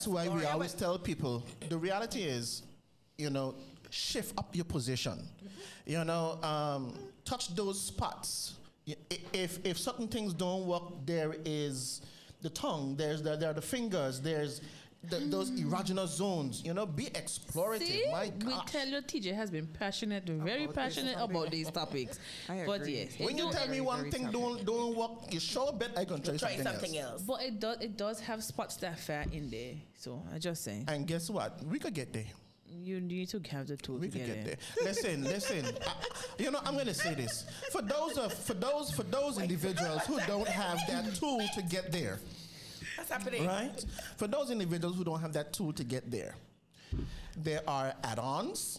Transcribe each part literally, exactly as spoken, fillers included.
why we always tell people the reality is, you know, shift up your position. You know, um, touch those spots. If if certain things don't work, there is the tongue. There's the, there are the fingers. There's the, those erogenous zones. You know, be explorative. See, My we gosh. tell you, T J has been passionate, very About passionate this about these topics. I But agree. yes, When it you do- tell me very, one very thing tough. don't don't work, you sure bet I can try, Try something, something else. else. but it does it does have spots that fair in there. So I just saying, And guess what? We could get there. you need to have the tool We to could get, get there. there. Listen, listen. I, you know, I'm going to say this for those of for those for those individuals who don't have that tool to get there. What's happening? Right? For those individuals who don't have that tool to get there, there are add-ons.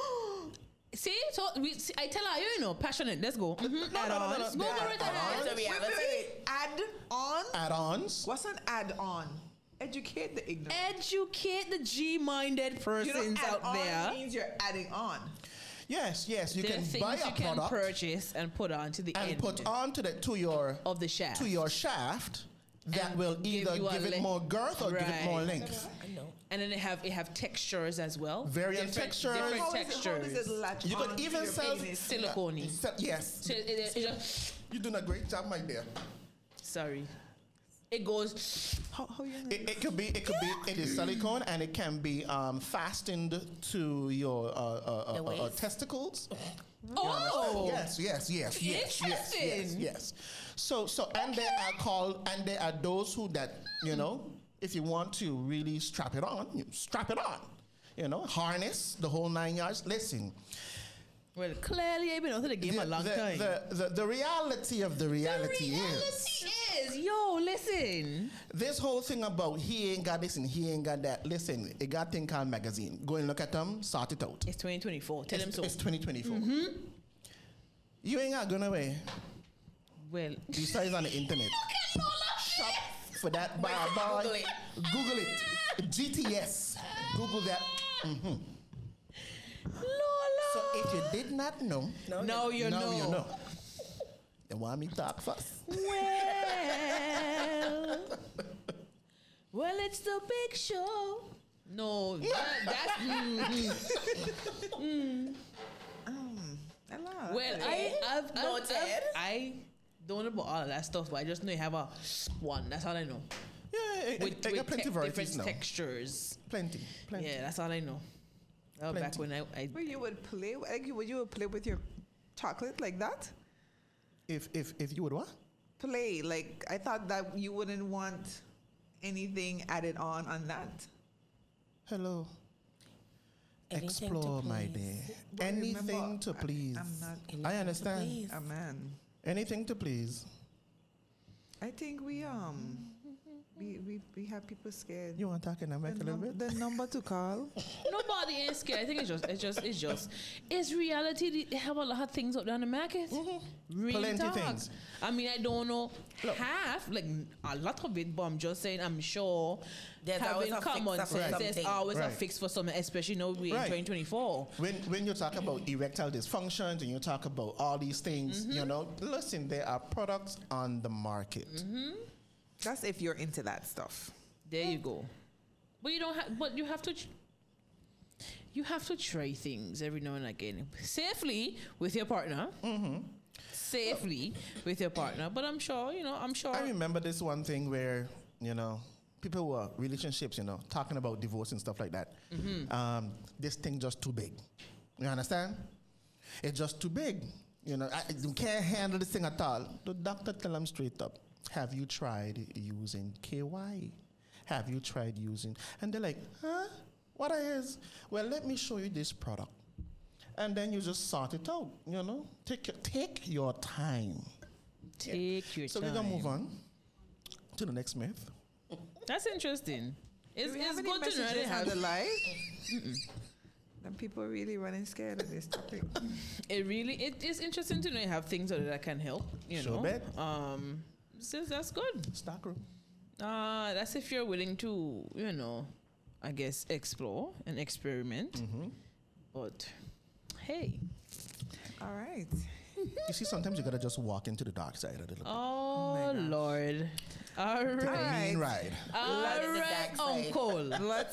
See, so we, see, I tell her, you know, passionate. Let's go. Mm-hmm. no, no, no, no. Go There for are it. add-ons. It's a Wait, wait, reality. wait. Add on? Add-ons. What's an add on? Educate the ignorant. Educate the G-minded You know, persons add out on there. means you're adding on. Yes, yes. You There are can things buy a you can product purchase and put on to the and end put onto the to your of the shaft. to your shaft that And will give either you a give it length. more girth or give it Right. more length. I know. And then they have it have textures as well. Variant Different- textures. Different How is it- how textures. does it latch You could on to even your sell penis? Silicone. Se- yes. So it, it, it just, You're doing a great job, my dear. sorry. It goes. How, how you know? It, it could be, it could be, it is silicone, and it can be um, fastened to your uh, uh, The uh, uh, waist? testicles. Oh, Yes, yes, yes, yes, yes, yes, Interesting. yes. So, so, and there are called, and there are those who that you know, if you want to really strap it on, you strap it on. You know, harness the whole nine yards. Listen, Well, clearly I've been out of the game a long the, time. The, the the reality of the reality, the reality is. is, yo, listen. This whole thing about he ain't got this and he ain't got that. Listen, it got thing called magazine. Go and look at them, sort it out. It's twenty twenty-four. Tell it's, them so. It's twenty twenty-four. You ain't got going away. Well, You saw it on the internet. Shop for that bar boy. Google it. Google it. G T S. Google that. Lola. So if you did not know, No, now you now know. you know. You want me to talk first? Well, well, it's the big show. No, that, that's. mm, I love well, I, I've, I've, Noted. I've, I don't know about all of that stuff, but I just know you have a one. That's all I know. Yeah, it, With, it, with got plenty te- of varieties different now. textures. Plenty, plenty. Yeah, that's all I know. That was back Plenty. when I, I Where you would play, like you would you would play with your chocolate like that? If if if you would what? Play like I thought that you wouldn't want anything added on on that. Hello. Anything to Explore, my please. dear. But Anything remember, to I- please. I'm not- Anything I to understand. please. A man. Anything to please. I think we um we we, we have people scared. You want to talk in the, America a little num- bit? the number to call. nobody is scared. I think it's just, it's just, it's just, it's reality. They have a lot of things up there on the market. Real Mm-hmm. Plenty talk. things. I mean, I don't know half, like a lot of it, but I'm just saying, I'm sure There's always having a fix common for sense, there's something. always a Right. fix for something, especially now we're Right. in twenty twenty-four. When when you talk about erectile dysfunctions and you talk about all these things, Mm-hmm. you know, listen, there are products on the market. Mm-hmm. That's if you're into that stuff. There you go. But you don't have, but you have to, tr- you have to try things every now and again, safely with your partner. Mm-hmm. Safely with your partner. But I'm sure, you know, I'm sure. I remember this one thing where, you know, people were relationships, you know, talking about divorce and stuff like that. Mm-hmm. Um, this thing just too big. You understand? It's just too big. You know, I, you can't handle this thing at all. The doctor tell them straight up, have you tried using K Y? Have you tried using? And they're like, huh? What is? Well, let me show you this product. And then you just sort it out, you know? Take your, take your time. Take your So time. we're going to move on to the next myth. That's interesting. It's, Do we it's have any good to know they messages on have. the live? Then people really running scared of this topic. It really it is interesting to know you have things that can help. You Sure know, bet. um, so that's good. Stockroom. Uh, that's if you're willing to, you know, I guess explore and experiment. Mm-hmm. But hey, All right. You see, sometimes you gotta just walk into the dark side a little bit. oh, my gosh. Lord, All Take a right. mean ride. All Love the right, dark side. uncle. Let's